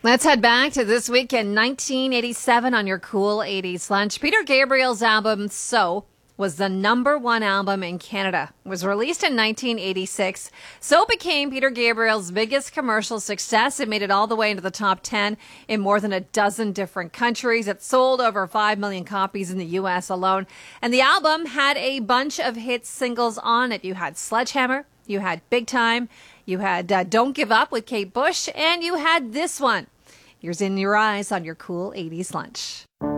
Let's head back to this week in 1987 on your Cool 80s Lunch. Peter Gabriel's album So was the number one album in Canada. It was released in 1986. So became Peter Gabriel's biggest commercial success. It made it all the way into the top 10 in more than a dozen different countries. It sold over 5 million copies in the U.S. alone. And the album had a bunch of hit singles on it. You had Sledgehammer, you had Big Time, you had Don't Give Up with Kate Bush, and you had this one, Yours in Your Eyes on your Cool 80s Lunch.